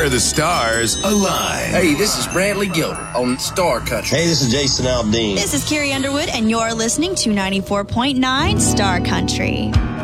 where the stars align. Hey, this is Bradley Gilbert on Star Country. Hey, this is Jason Aldean. This is Carrie Underwood, and you're listening to 94.9 Star Country.